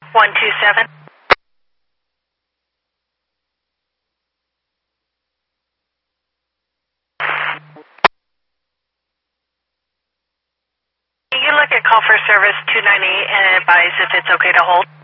127. You look at call for service 298 and advise if it's okay to hold.